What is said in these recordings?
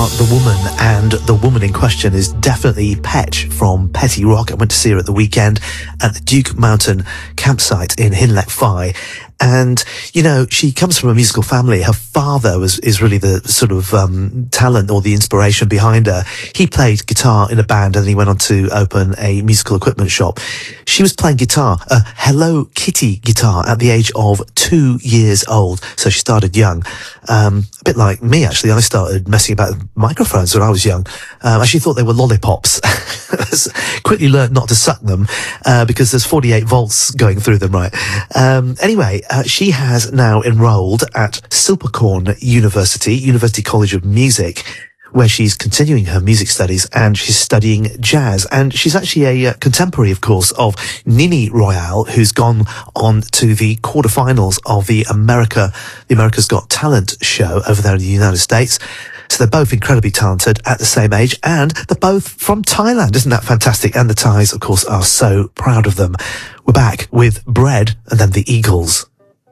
are the woman, and the woman in question is definitely Petch from Petty Rock. I went to see her at the weekend at the Duke Mountain campsite in Hinleck Phi. And, you know, she comes from a musical family. Her father is really the sort of talent or the inspiration behind her. He played guitar in a band and then he went on to open a musical equipment shop. She was playing guitar, a Hello Kitty guitar, at the age of 2 years old. So she started young. A bit like me, actually. I started messing about with microphones when I was young. I actually thought they were lollipops. Quickly learned not to suck them because there's 48 volts going through them, right? Anyway, she has now enrolled at Silperkorn University College of Music, where she's continuing her music studies and she's studying jazz. And she's actually a contemporary, of course, of Nini Royale, who's gone on to the quarterfinals of the America's Got Talent show over there in the United States. So they're both incredibly talented at the same age, and they're both from Thailand. Isn't that fantastic? And the Thais, of course, are so proud of them. We're back with Bread and then the Eagles.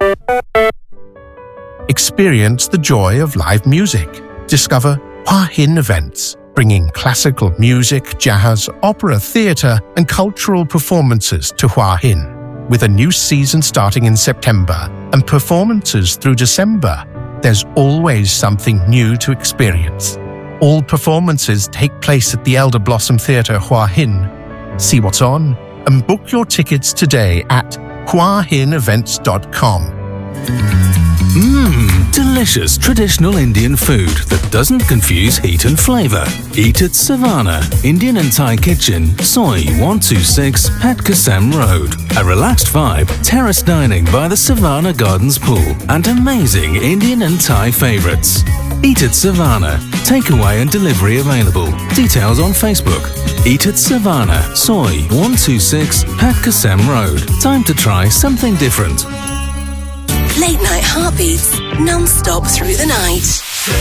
Experience the joy of live music. Discover Hua Hin events, bringing classical music, jazz, opera, theatre and cultural performances to Hua Hin. With a new season starting in September and performances through December, there's always something new to experience. All performances take place at the Elder Blossom Theatre Hua Hin. See what's on and book your tickets today at huahinevents.com. Delicious traditional Indian food that doesn't confuse heat and flavour. Eat at Savannah, Indian and Thai Kitchen, Soi 126, Pat Kasem Road. A relaxed vibe, terrace dining by the Savannah Gardens pool, and amazing Indian and Thai favourites. Eat at Savannah. Takeaway and delivery available. Details on Facebook. Eat at Savannah, Soi 126, Pat Kasem Road. Time to try something different. Late night heartbeats, non-stop through the night.